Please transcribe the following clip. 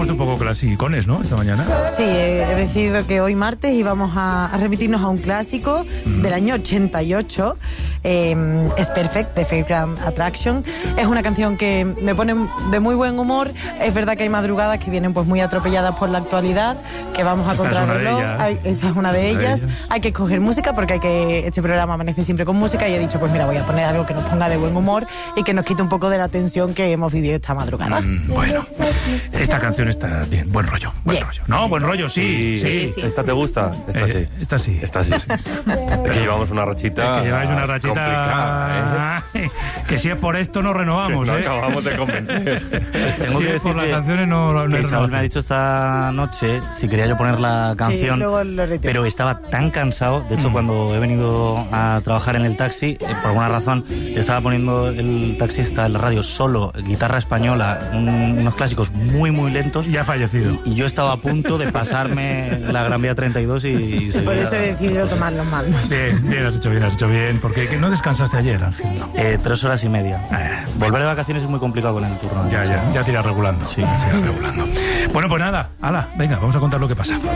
puesto un poco clasicones, ¿no? Esta mañana. Sí, he decidido que hoy martes íbamos a remitirnos a un clásico del año 88. Es Perfect, de Fairground Attraction. Es una canción que me pone de muy buen humor. Es verdad que hay madrugadas que vienen pues muy atropelladas por la actualidad, que vamos a contrarreloj. Esta es una de ellas. Hay que escoger música porque este programa amanece siempre con música, y he dicho, pues mira, voy a poner algo que nos ponga de buen humor y que nos quite un poco de la tensión que hemos vivido esta madrugada. Bueno, esta canción está bien, buen rollo. No, buen rollo, sí. ¿Esta te gusta? Esta sí. Esta sí. Esta sí. Es que llevamos una rachita. Que lleváis una rachita complicada, que si es por esto no renovamos, no acabamos de convencer. Tengo que decir por las canciones no que Isabel renovamos. me ha dicho esta noche si quería yo poner la canción, luego lo retiro. pero estaba tan cansado. De hecho, cuando he venido a trabajar en el taxi, por alguna razón, estaba poniendo el taxista en la radio solo guitarra española, unos clásicos muy, muy lentos. Ya ha fallecido. Y yo estaba a punto de pasarme la Gran Vía 32 y Por eso he decidido tomar los mandos. Bien, has hecho bien. Porque que no descansaste ayer, Ángel. No. 3 horas y media. Volver de vacaciones es muy complicado con el turno. Ya te irás regulando. Sí. Bueno, pues nada, venga, vamos a contar lo que pasa.